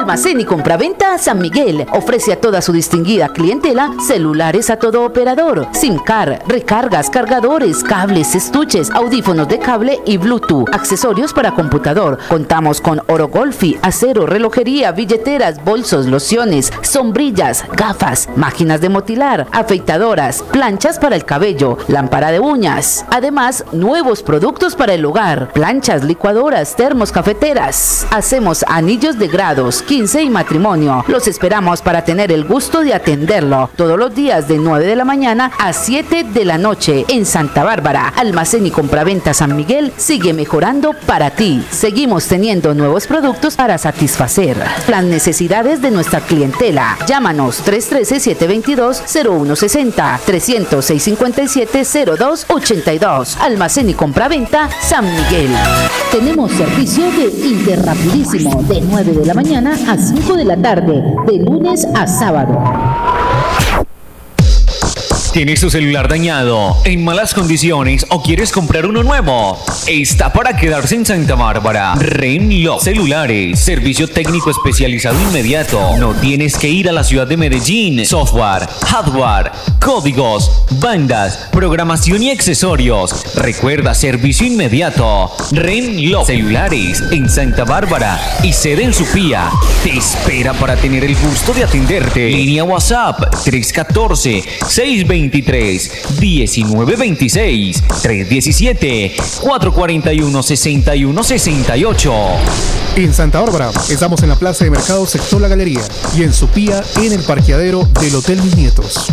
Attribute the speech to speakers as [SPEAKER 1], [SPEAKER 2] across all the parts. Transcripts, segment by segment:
[SPEAKER 1] Almacén y compraventa San Miguel ofrece a toda su distinguida clientela celulares a todo operador, SIM card, recargas, cargadores, cables, estuches, audífonos de cable y Bluetooth, accesorios para computador. Contamos con oro golfi, acero, relojería, billeteras, bolsos, lociones, sombrillas, gafas, máquinas de motilar, afeitadoras, planchas para el cabello, lámpara de uñas. Además, nuevos productos para el hogar, planchas, licuadoras, termos, cafeteras. Hacemos anillos de grados, 15 y matrimonio. Los esperamos para tener el gusto de atenderlo todos los días de 9 de la mañana a 7 de la noche en Santa Bárbara. Almacén y compraventa San Miguel sigue mejorando para ti. Seguimos teniendo nuevos productos para satisfacer las necesidades de nuestra clientela. Llámanos 313-722-0160, 300-657-0282. Almacén y compraventa San Miguel. Tenemos servicio de Interrapidísimo de 9 de la mañana a 5 de la tarde, de lunes a sábado.
[SPEAKER 2] ¿Tienes tu celular dañado, en malas condiciones o quieres comprar uno nuevo? Está para quedarse en Santa Bárbara. Renlo Celulares, servicio técnico especializado inmediato. No tienes que ir a la ciudad de Medellín. Software, hardware, códigos, bandas, programación y accesorios. Recuerda, servicio inmediato. Renlo Celulares en Santa Bárbara y sede en Supía. Te espera para tener el gusto de atenderte. Línea WhatsApp 314-623-1926, 317-441-6168.
[SPEAKER 3] En Santa Bárbara estamos en la Plaza de Mercado sector La Galería y en Supía en el parqueadero del Hotel Mis Nietos.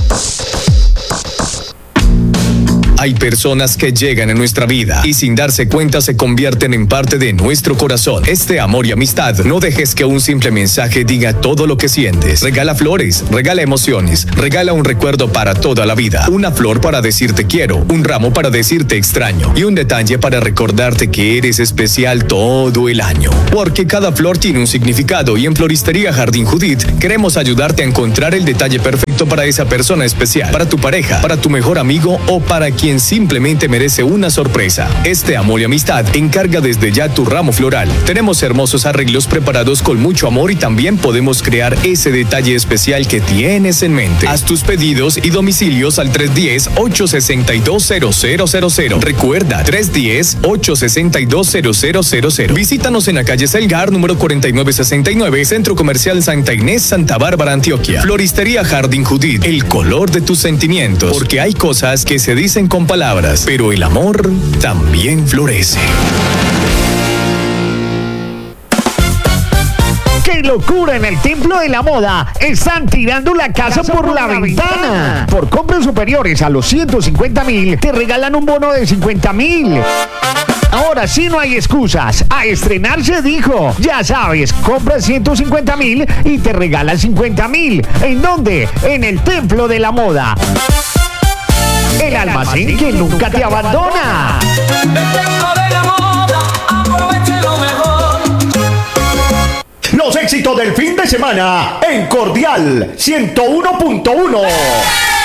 [SPEAKER 4] Hay personas que llegan a nuestra vida y sin darse cuenta se convierten en parte de nuestro corazón. Este amor y amistad, no dejes que un simple mensaje diga todo lo que sientes. Regala flores, regala emociones, regala un recuerdo para toda la vida. Una flor para decirte quiero, un ramo para decirte extraño y un detalle para recordarte que eres especial todo el año. Porque cada flor tiene un significado y en Floristería Jardín Judith queremos ayudarte a encontrar el detalle perfecto para esa persona especial, para tu pareja, para tu mejor amigo o para quien simplemente merece una sorpresa. Este amor y amistad encarga desde ya tu ramo floral. Tenemos hermosos arreglos preparados con mucho amor y también podemos crear ese detalle especial que tienes en mente. Haz tus pedidos y domicilios al 310-862-0000. Recuerda, 310-862-0000. Visítanos en la calle Selgar, número 4969, Centro Comercial Santa Inés, Santa Bárbara, Antioquia. Floristería Jardín Judith, el color de tus sentimientos. Porque hay cosas que se dicen con palabras, pero el amor también florece.
[SPEAKER 5] ¡Qué locura! En el Templo de la Moda están tirando la casa por la ventana. Por compras superiores a los 150.000 te regalan un bono de 50.000. Ahora sí no hay excusas. A estrenar se dijo. Ya sabes, compras 150.000 y te regalan 50.000. ¿En dónde? En el Templo de la Moda. El almacén que nunca te abandona.
[SPEAKER 6] El Templo de la Moda, aproveche lo mejor.
[SPEAKER 7] Los éxitos del fin de semana en Cordial 101.1.